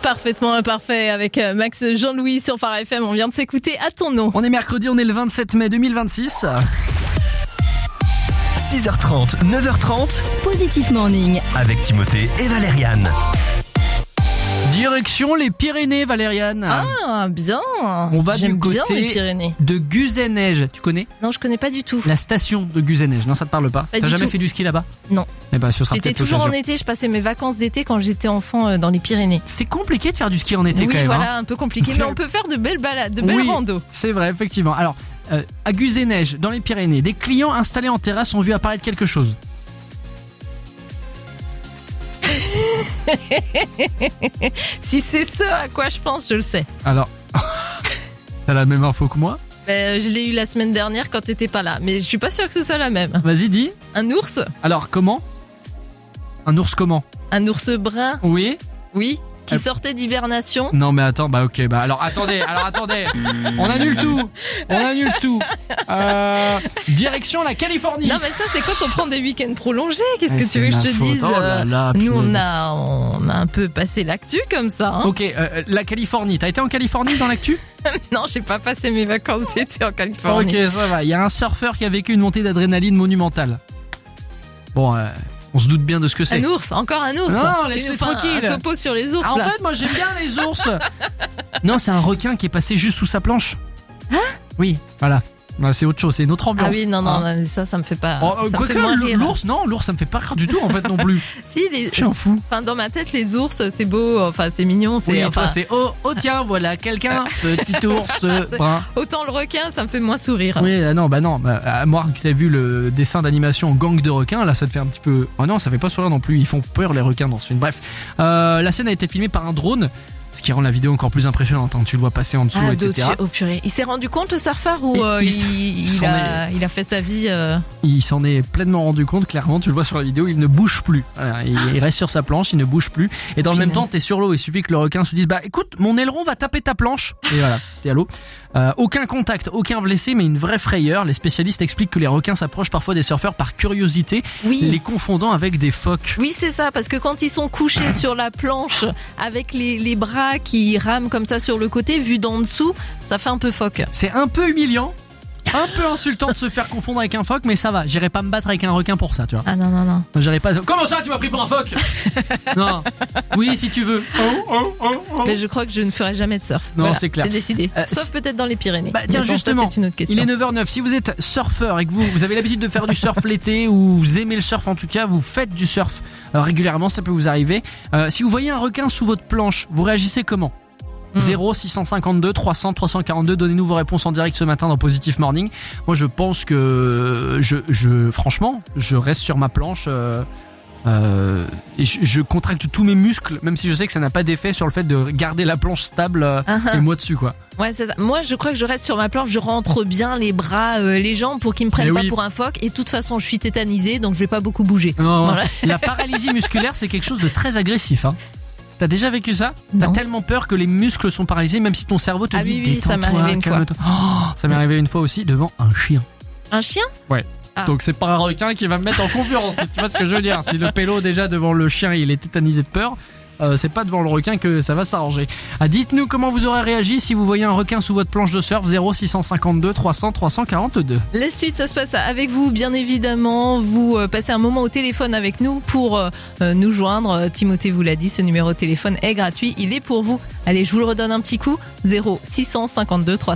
Parfaitement imparfait avec Max Jean-Louis sur Phare FM. On vient de s'écouter à ton nom. On est mercredi, on est le 27 mai 2026. 6h30, 9h30, Positif Morning. avec Timothée et Valériane. Direction les Pyrénées, Valériane. Ah, bien. On va J'aime du bien côté les Pyrénées. de Guzeneige. Tu connais Non, je connais pas du tout. la station de Guzeneige? Non, ça te parle pas. Pas T'as du jamais tout. fait du ski là-bas? Non. Eh ben, ce sera J'étais peut-être toujours en l'occasion. été, je passais mes vacances d'été quand j'étais enfant dans les Pyrénées. C'est compliqué de faire du ski en été Oui, quand même. voilà, hein. un peu compliqué, C'est- mais on peut faire de belles balades, de belles Oui, randos. c'est vrai, effectivement. Alors, à Guzeneige, dans les Pyrénées, des clients installés en terrasse ont vu apparaître quelque chose. Si c'est ce à quoi je pense, je le sais. Alors, t'as la même info que moi? Je l'ai eu la semaine dernière quand t'étais pas là, mais je suis pas sûre que ce soit la même. Vas-y, dis. Un ours? Alors, comment? Un ours comment? Un ours brun? Oui? Oui. Qui sortait d'hibernation? Non mais attends, bah ok, bah alors attendez, on annule tout, direction la Californie. Non mais ça c'est quand on prend des week-ends prolongés. Qu'est-ce que c'est tu veux que je ma te faute. dise? Oh là là, Nous punaise. on a un peu passé l'actu comme ça. Hein. Ok, la Californie, t'as été en Californie dans l'actu? Non, j'ai pas passé mes vacances d'été en Californie. Ok, ça va, il y a un surfeur qui a vécu une montée d'adrénaline monumentale. Bon, on se doute bien de ce que c'est. Un ours, encore un ours. Non, Tu laisse-les nous fais un tranquilles. topo sur les ours Ah, en là. fait, moi j'aime bien les ours. Non, c'est un requin qui est passé juste sous sa planche. Hein? Oui, voilà. Ouais, c'est autre chose, c'est une autre ambiance. Ah oui, non, Hein. non, ça me fait pas. Oh, ça me quoique fait moins rire. l'ours, non, l'ours ça me fait pas rire du tout en fait non plus. Si, Je suis un fou. enfin, dans ma tête, les ours, c'est beau, enfin, c'est mignon, c'est. Oui, enfin, enfin, c'est oh tiens voilà quelqu'un petit ours brun. autant le requin, ça me fait moins sourire. Oui non moi qui t'as vu le dessin d'animation Gang de requins là ça te fait un petit peu oh non ça fait pas sourire non plus, ils font peur les requins dans ce film. Bref, la scène a été filmée par un drone, ce qui rend la vidéo encore plus impressionnante, hein. Tu le vois passer en dessous, Ah, etc. oh purée. Il s'est rendu compte le surfeur ou Il il a fait sa vie Il s'en est pleinement rendu compte, clairement, tu le vois sur la vidéo, il ne bouge plus. Voilà, il reste sur sa planche, il ne bouge plus. Et dans le même temps, t'es sur l'eau, il suffit que le requin se dise, bah écoute, mon aileron va taper ta planche. Et voilà, t'es à l'eau. Aucun contact, aucun blessé, mais une vraie frayeur. Les spécialistes expliquent que les requins s'approchent parfois des surfeurs par curiosité, Oui. les confondant avec des phoques. Oui, c'est ça, parce que quand ils sont couchés sur la planche avec les bras qui rament comme ça sur le côté, vu d'en dessous, ça fait un peu phoque. C'est un peu humiliant, un peu insultant de se faire confondre avec un phoque, mais ça va, j'irai pas me battre avec un requin pour ça, tu vois. Ah non, non, non. J'irai pas. Comment ça, tu m'as pris pour un phoque? Non. Oui, si tu veux. Mais je crois que je ne ferai jamais de surf. Non, Voilà, c'est clair. C'est décidé. Sauf peut-être dans les Pyrénées. Bah tiens Mais bon, justement, ça, c'est une autre question. il est 9h09. Si vous êtes surfeur et que vous avez l'habitude de faire du surf l'été ou vous aimez le surf en tout cas, vous faites du surf régulièrement, ça peut vous arriver. Si vous voyez un requin sous votre planche, vous réagissez comment? 0 652 300 342, donnez-nous vos réponses en direct ce matin dans Positif Morning. Moi je pense que franchement, je reste sur ma planche et je contracte tous mes muscles, même si je sais que ça n'a pas d'effet sur le fait de garder la planche stable et moi dessus quoi. Ouais, c'est ça. Moi, je crois que je reste sur ma planche, je rentre bien les bras, les jambes pour qu'ils me prennent Mais pas oui. pour un phoque. Et de toute façon, je suis tétanisée, donc je vais pas beaucoup bouger. Non, Voilà. la paralysie musculaire c'est quelque chose de très agressif, hein. T'as déjà vécu ça? T'as Non. tellement peur que les muscles sont paralysés, même si ton cerveau te Ah dit oui, ça m'est détends-toi, arrivé une fois. calme-toi. Oh, ça m'est arrivé une fois aussi devant un chien. Un chien? Ouais. Ah. Donc c'est pas un requin qui va me mettre en concurrence. Tu vois ce que je veux dire? Si le pélo déjà devant le chien il est tétanisé de peur, c'est pas devant le requin que ça va s'arranger. Dites-nous comment vous aurez réagi si vous voyez un requin sous votre planche de surf. 0 652 300 342. La suite, ça se passe avec vous, bien évidemment. Vous passez un moment au téléphone avec nous pour nous joindre. Timothée vous l'a dit, ce numéro de téléphone est gratuit. Il est pour vous. Allez, je vous le redonne un petit coup. 0 652 300